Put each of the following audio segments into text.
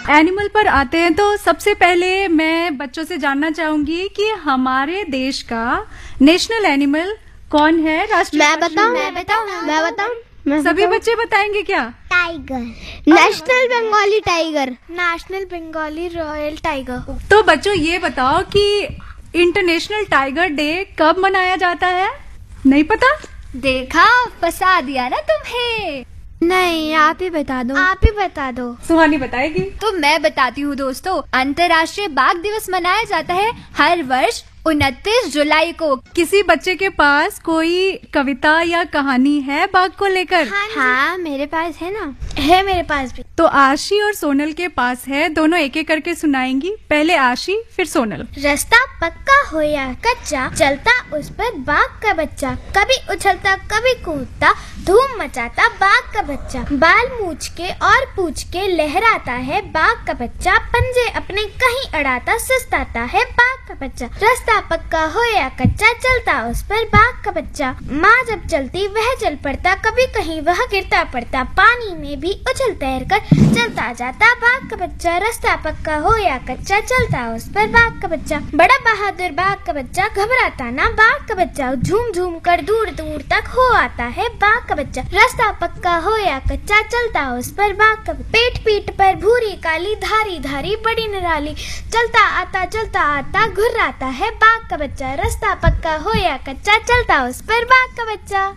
Animal पर आते हैं तो सबसे पहले मैं बच्चों से जानना चाहूंगी कि हमारे देश का नेशनल एनिमल कौन है? राष्ट्रीय मैं बताऊं। सभी बच्चे बताएंगे क्या? Tiger. National Bengali tiger. National Bengali royal tiger. तो बच्चों ये बताओ कि इंटरनेशनल टाइगर डे कब मनाया जाता है? नहीं पता? देखा, फंसा दिया ना तुम्हें। नहीं, आप ही बता दो। सुहानी बताएगी। तो मैं बताती हूँ दोस्तों, अंतर्राष्ट्रीय बाघ दिवस मनाया जाता है हर वर्ष 29 जुलाई को। किसी बच्चे के पास कोई कविता या कहानी है बाघ को लेकर? हाँ, मेरे पास है ना। है मेरे पास भी। तो आशी और सोनल के पास है, दोनों एक एक करके सुनाएंगी। पहले आशी फिर सोनल। रास्ता पक्का हो या कच्चा, चलता उस पर बाघ का बच्चा, कभी उछलता कभी कूदता, धूम मचाता बाघ का बच्चा, बाल मूछ के और पूछ के लहराता है बाघ का बच्चा, पंजे अपने कहीं अड़ाता सुस्ताता है बाघ का बच्चा। रास्ता पक्का हो या कच्चा, चलता उस पर बाघ का बच्चा, माँ जब चलती वह चल पड़ता, कभी कहीं वह गिरता पड़ता, पानी में भी उछल तैर कर चलता जाता बाघ का बच्चा। रास्ता पक्का हो या कच्चा, चलता उस पर बाघ का बच्चा, बड़ा बहादुर बाघ का बच्चा, घबराता ना बाघ का बच्चा, झूम झूम कर दूर दूर तक हो आता है बाघ का बच्चा। रास्ता पक्का हो या कच्चा, चलता उस पर बाघ का बच्चा, पेट पीठ पर भूरी काली धारी धारी बड़ी निराली, चलता आता घुर्राता है बाघ का बच्चा। रास्ता पक्का हो या कच्चा, चलता उस पर बाघ का बच्चा।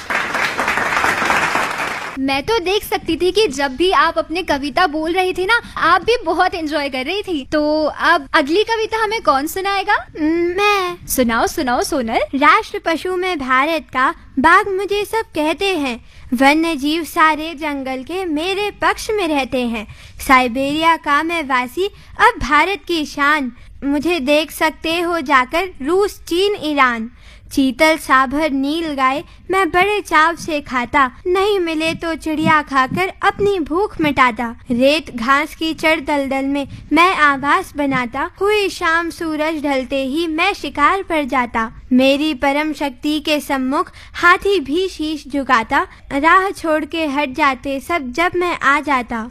मैं तो देख सकती थी कि जब भी आप अपने कविता बोल रही थी ना, आप भी बहुत एंजॉय कर रही थी। तो अब अगली कविता हमें कौन सुनाएगा? मैं। सुनाओ सोनल। राष्ट्र पशु में भारत का बाघ मुझे सब कहते हैं, वन्य जीव सारे जंगल के मेरे पक्ष में रहते हैं, साइबेरिया का मैं वासी अब भारत की शान, मुझे देख सकते हो जाकर रूस चीन ईरान, चीतल साभर नील गाय मैं बड़े चाव से खाता, नहीं मिले तो चिड़िया खाकर अपनी भूख मिटाता, रेत घास की चढ़ दलदल में मैं आवास बनाता, हुई शाम सूरज ढलते ही मैं शिकार पर जाता, मेरी परम शक्ति के सम्मुख हाथी भी शीश झुकाता, राह छोड़ के हट जाते सब जब मैं आ जाता।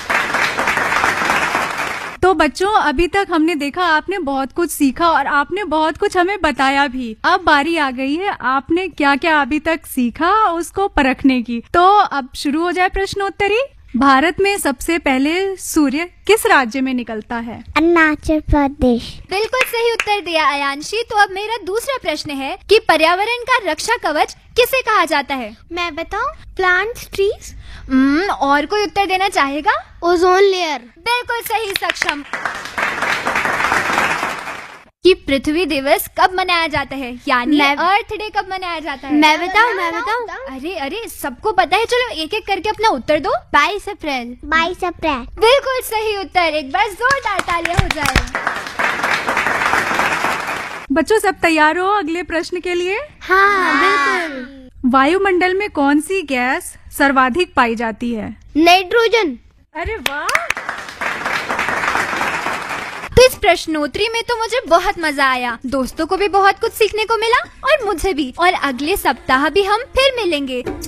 तो बच्चों, अभी तक हमने देखा आपने बहुत कुछ सीखा और आपने बहुत कुछ हमें बताया भी। अब बारी आ गई है आपने क्या क्या अभी तक सीखा उसको परखने की। तो अब शुरू हो जाए प्रश्नोत्तरी। भारत में सबसे पहले सूर्य किस राज्य में निकलता है? अरुणाचल प्रदेश। बिल्कुल सही उत्तर दिया आयांशी। तो अब मेरा दूसरा प्रश्न है कि पर्यावरण का रक्षा कवच किसे कहा जाता है? मैं बताऊं? Plants, trees. और कोई उत्तर देना चाहेगा? Ozone layer. बिल्कुल सही सक्षम। कि पृथ्वी दिवस कब मनाया जाता है, यानी अर्थ डे कब मनाया जाता है? मैं बताऊं? अरे सबको पता है, चलो एक एक करके अपना उत्तर दो। 22 अप्रैल। बिल्कुल सही उत्तर। एक बार जोरदार तालियां हो जाए। बच्चों, सब तैयार हो अगले प्रश्न के लिए? हाँ, बिल्कुल। वायुमंडल में कौन सी गैस सर्वाधिक पाई जाती है? नाइट्रोजन। अरे वाह! तो इस प्रश्नोत्तरी में तो मुझे बहुत मजा आया, दोस्तों को भी बहुत कुछ सीखने को मिला और मुझे भी। और अगले सप्ताह भी हम फिर मिलेंगे।